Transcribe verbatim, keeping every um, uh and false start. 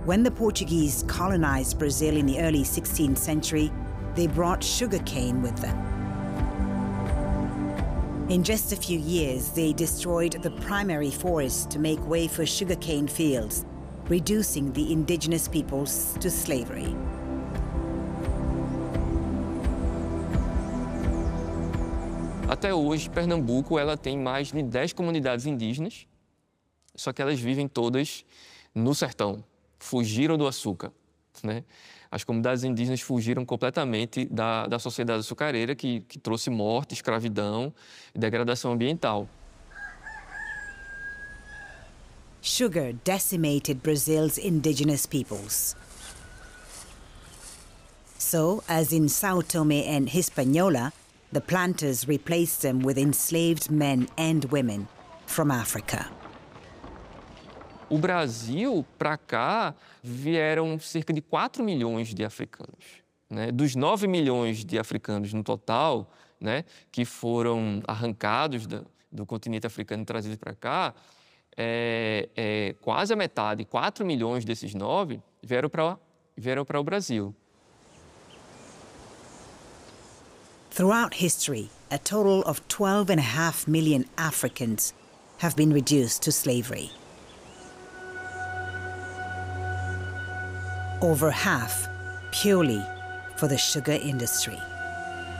When the Portuguese colonized Brazil in the early sixteenth century, they brought sugarcane with them. In just a few years, they destroyed the primary forest to make way for sugarcane fields, reducing the indigenous peoples to slavery. Até hoje, Pernambuco ela tem mais de dez comunidades indígenas, só que elas vivem todas no sertão, fugiram do açúcar, né? As comunidades indígenas fugiram completamente da, da sociedade açucareira, que, que trouxe morte, escravidão e degradação ambiental. Sugar decimated Brazil's indigenous peoples. So, as in São Tomé and Hispaniola, the planters replaced them with enslaved men and women from Africa. O Brasil, para cá, vieram cerca de quatro milhões de africanos, né? Dos nove milhões de africanos no total, né, que foram arrancados do, do continente africano e trazidos para cá, é, é, quase a metade, quatro milhões desses nove, vieram para vieram para o Brasil. Throughout history, a total of twelve and a half million Africans have been reduced to slavery. Over half purely for the sugar industry.